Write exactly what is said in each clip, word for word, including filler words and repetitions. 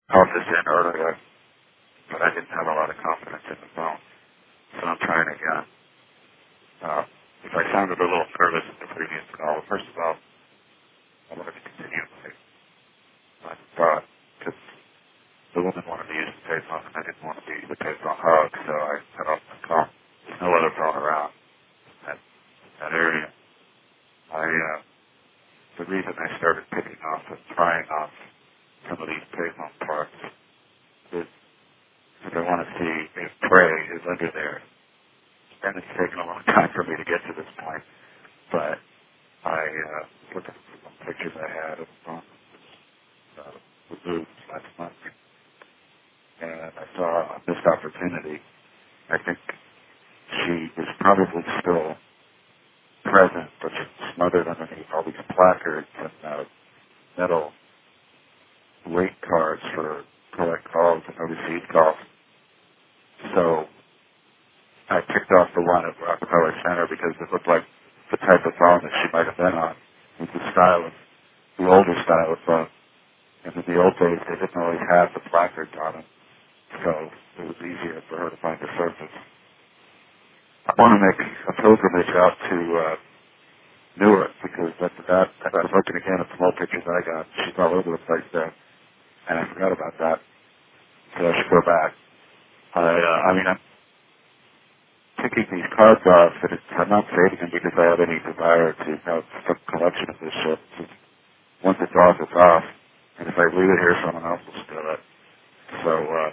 called this in earlier, but I didn't have a lot of confidence in the phone, so I'm trying again. Uh, if I sounded a little nervous in the previous call, first of all, I wanted to continue my, my thought, because the woman wanted to use the payphone, and I didn't want to be the payphone hug, so I cut off my call. There's no other phone around that, that area. I, uh, the reason I started picking off and trying off some of these payphone parts is because I want to see if prey is under there. And it's taken a long time for me to get to this point. But I uh, looked at some pictures I had of the phone uh, removed last month, and I saw a missed opportunity. I think she is probably still present, but she's smothered underneath all these placards and uh, metal rate cards for collect calls and overseas calls. So I picked off the one at Rockefeller Center because it looked like the type of phone that she might have been on. It was the style of, the older style of phone. And in the old days, they didn't always have the placards on them. So it was easier for her to find the surface. I want to make a pilgrimage out to uh, Newark because after that, I was looking again at some old pictures I got. She's all over the place there. And I forgot about that. So I should go back. I, uh, I mean, I'm picking these cards off, and it's, I'm not saving them because I have any desire to have some collection of this shit. Just, once it's off, it's off. And if I leave it here, someone else will steal it. So, uh,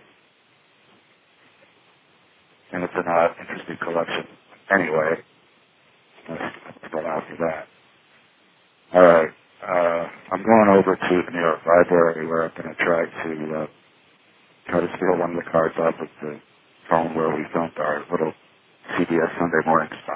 and it's a not interesting collection anyway. Let's go after that. All right. Uh, I'm going over to the New York Library where I'm going to try to uh, try to steal one of the cards off of the phone where we filmed our little C B S Sunday mornings.